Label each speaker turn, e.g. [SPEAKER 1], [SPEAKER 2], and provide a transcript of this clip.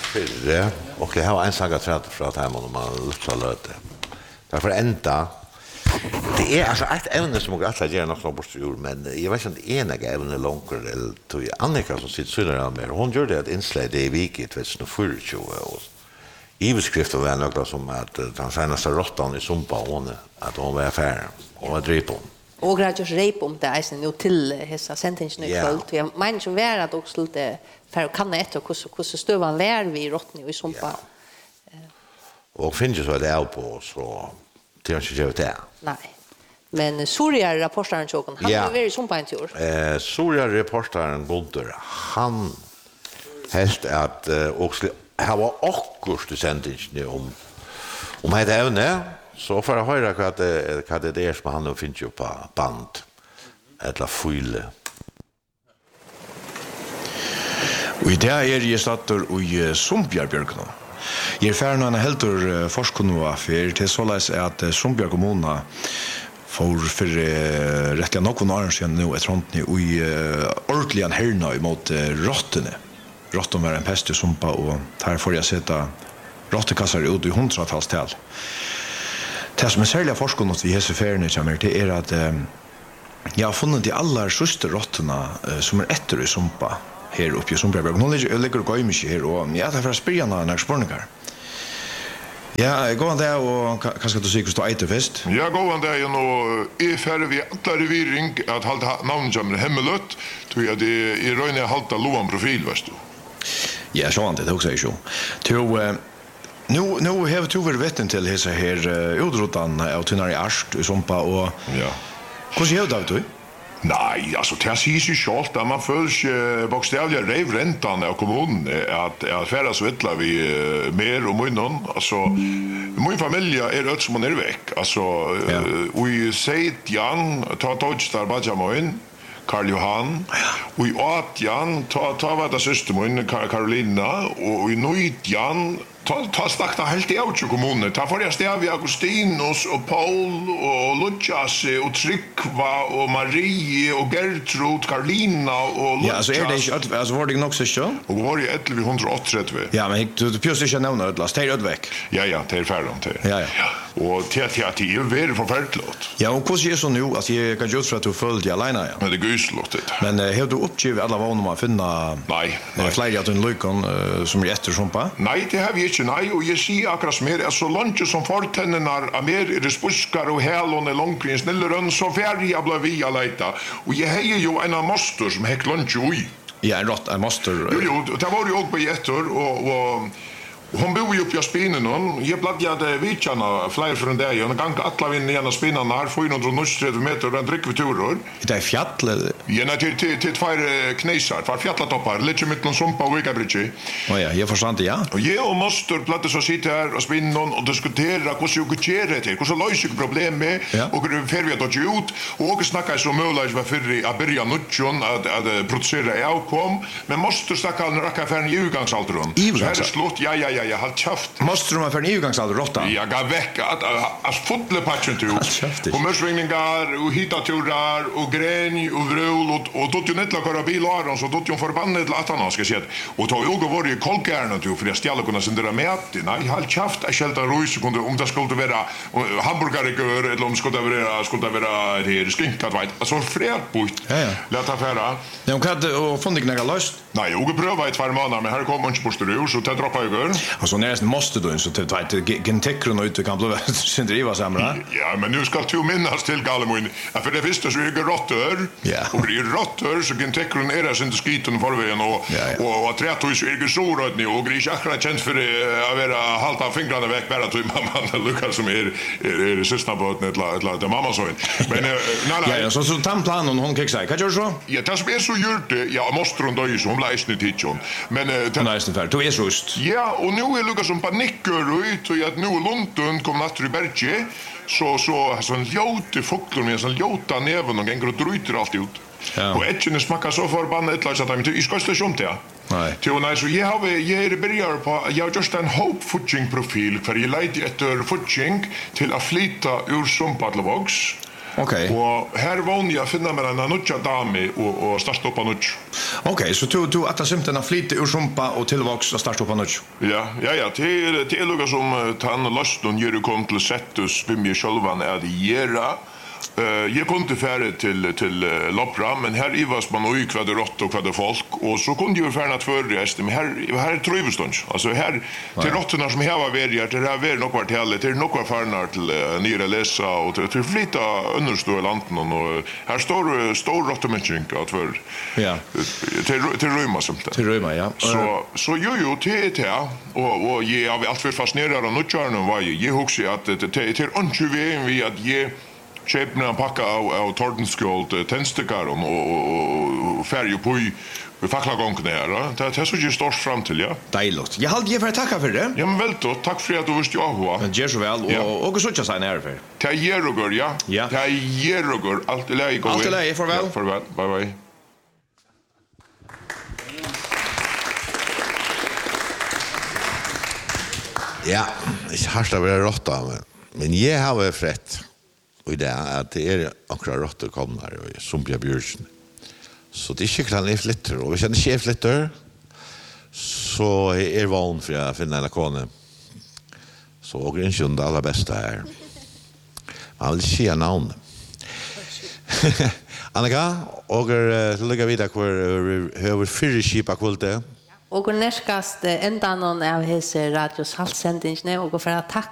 [SPEAKER 1] fyrre och jag har en saga trätt för att hemma om man lutar löte. Därför ända det är alltså ett ämne som jag alltid gör något som bort ur men jag vet inte eniga ämne långt eller till Annika som sitter sådär med hon gör det ett inslag det i vik 2024 och iveskriften var något som att den senaste råttan i Sumpa hon att hon var affär och var dripon.
[SPEAKER 2] Och gratis rep om det är nu till hela sentensen i kväll. Jag menar ju vara att också lite för att kan ett och hur stövan lär vi rottning i Sumpa.
[SPEAKER 1] Och finns ju så det är på så det är inte det.
[SPEAKER 2] Nej. Men Surya rapportaren han har varit i Sumpa en tur.
[SPEAKER 1] Surya rapportaren Gunter han helst att också ha akkurat sentensen om det ämne så för att höra vad det är som han finns ju på band eller fylle.
[SPEAKER 3] Och det är ju satter i Sumpbjörgbjörkna. Jag färna en helter forskning för till således att Sumpbjörg kommuna för rättliga någon år sedan nu ett runt i ordentligen härna emot råttene. Råtten var en pest i Sumpa och här får jag sätta råttekassar ut i hundratals tal. Det som är särskilt forskning åt vi hese färne det är att jag har funnit de allra sista råttorna som är efter i Sumpa här uppe i Sumpbjörg. Nu ligger och mycket här och jag tar för att spela några spårningar. Ja, gå an där och kanske du säger stå äter fest.
[SPEAKER 4] Ja, gå an där och är färdig vi alla reviring att hålla namnet hemligt. Tror jag det är röjna halta lovan profil vet du.
[SPEAKER 3] Ja, så det också är så. Nu har vi varit vetten till hesa här udrotan av Tunari Arst i Sumpa och
[SPEAKER 4] ja.
[SPEAKER 3] Hur ser det ut?
[SPEAKER 4] Nej, alltså det säger sig självt att man följs bokstavliga revräntan av kommunen att färra så vittlar vi mer och munnen. Alltså, min familj är öll som man är väck. Alltså, vi säger Jan, ta Deutschstar Bajamoin, Karl Johan, och i Atjan, ta vad det systermoin, Karolina, och i Nujtjan, ta stakta helt i av kommunen. Ta för jag stäv i Augustinus och Paul och Lukas och Tryckva och Marie och Gertrud, Karolina och Lukas.
[SPEAKER 3] Ja, alltså är det inte alltså var det nog så så?
[SPEAKER 4] Och var det 1138.
[SPEAKER 3] Ja, men du pjus inte nämna ödlas. Det är ödväck.
[SPEAKER 4] Ja, det är färdigt till.
[SPEAKER 3] Ja.
[SPEAKER 4] Och till är väl förfärligt.
[SPEAKER 3] Ja, och hur ser så nu alltså jag kan ju för att du följde alena ja.
[SPEAKER 4] Men det guslott det.
[SPEAKER 3] Men har du uppgivet alla vanor man finna?
[SPEAKER 4] Nej.
[SPEAKER 3] Fler att en lukon som är efter Sumpa?
[SPEAKER 4] Nej, det har vi inte nej och jag ser akkurat mer är så långt som fortennar av mer är det spuskar och hälon och långprins snällrön så färja blev vi att leta. Och jag har ju en master som heter lunch oj.
[SPEAKER 3] Ja, en master.
[SPEAKER 4] Jo, det var ju också på jätter och hon bor ju uppe i spinnen. Jag bladjade vitjarna fler från där. Jag gång alla vinner gärna spinnen här 430 meter den drickveturer.
[SPEAKER 3] Det är fjäll eller?
[SPEAKER 4] Ja, till två knäsar, två fjälltoppar, lite mitteln Sumpa och Vikabridge.
[SPEAKER 3] Ja, jag förstår det ja.
[SPEAKER 4] Och jag och master platte så sitter här och spinnen och diskutera hur ska jag göra det, hur ska lösa problem med och färja då ut och snacka så möjligt var för att börja nutjon att producera avkom, men master snacka en racka för en utgångsaltron. Så här är slott ja. Jag har tjaft.
[SPEAKER 3] Måste man för en utgångsalder råtta?
[SPEAKER 4] Jag gav väck att fotle patchen till. Och mörsvingningar och hitaturar och gren och vrul och då ju netla köra bil och aron så då ju förbannat att han ska se. Och då jag var ju kolkärna till för att ställa kunna sända med. Nej, jag har tjaft att skälta rus om det skulle vara hamburgare eller om det skulle vara det skinkat vet. Alltså frätbult. Låt affära.
[SPEAKER 3] Jag kan och funnit några löst.
[SPEAKER 4] Nej, jag prövar ett par månader men här kommer inte på styr så det droppar jag.
[SPEAKER 3] Alltså när det måste då så att gentekron ut kan bli sen driva samla.
[SPEAKER 4] Ja, men nu ska du minnas till Galmoin. För det visste så är det råttor. Och det är råttor så gentekron är det sen till skiten förvägen och att rätt så är det så rött nu och gris akkurat känt för att vara halta fingrarna veck bara till mamma Lukas som är sista på ett mamma så. Men nej.
[SPEAKER 3] Ja, så tamplan och hon kan säga. Kan du så?
[SPEAKER 4] Ja, det som är så gjort det. Ja, måste hon då ju så hon blir inte titjon. Men
[SPEAKER 3] hon är snart. Du är så just.
[SPEAKER 4] Ja, och nu är Lukas som paniker ut och att nu London kom natt i Berge så en ljóte fåglar med en ljóta näven och gänger och dryter allt ut. Och etchen smakar så förbannat så att de i ska station till.
[SPEAKER 3] Nej.
[SPEAKER 4] Så jag börjar på jag har just en hope footing profil för jag letar efter footing till att flytta ur Sumpa till Vox.
[SPEAKER 3] Okej.
[SPEAKER 4] Och här vann jag finna med en nutja dame och starta upp en nutja.
[SPEAKER 3] Okej, så du att symptomna flyter ur sumpa och tillväxt och starta upp en nutja.
[SPEAKER 4] Ja, det är något som tann laston gör kom till sättus vem jag självan är det göra. Jag kunde färre till Loppra, men här ivas man och kvad rått och kvad folk och så kunde ju färna förrest, men här trövstånds. Alltså här till råttorna som här var värjar det här var nog vart hela till några farnar till nyra läsa och till flytta understå lanten och här står stor råttomänning att för.
[SPEAKER 3] Ja.
[SPEAKER 4] Till Röma som det.
[SPEAKER 3] Till Röma, ja.
[SPEAKER 4] Så jo till och jag har allt för fascinerad av nutjarnen var jag husar att till onjuven vi att ge köpna en packa av Tordenskjold tändstekar och färg på i facklagången här. Det är så just stort fram till, ja.
[SPEAKER 3] Dejligt. Jag hade för att tacka för det.
[SPEAKER 4] Ja, men väl då. Tack för att du visste jag hva.
[SPEAKER 3] Men gör så väl och så tjänst när för.
[SPEAKER 4] Ta Jerogur, ja.
[SPEAKER 3] Ja.
[SPEAKER 4] Ta Jerogur. Allt är läge.
[SPEAKER 3] Allt är läge, farväl.
[SPEAKER 4] Ja, farväl. Bye bye.
[SPEAKER 1] Ja, jag har det väl råtta men jag har väl frätt. Och det är att det är akkurat rått att komma här i Sumpia Björsen. Så det är skickligt han är flytter. Och hvis han ikke er flytter, så är van för att finna en kone. Så åker inte under allra bästa här. Man vill se navn. Annika, åker till lycka vidare kvar över 4 skip av kvalitet.
[SPEAKER 2] Och närskast ända någon av hese radios halssändningarna och för att tacka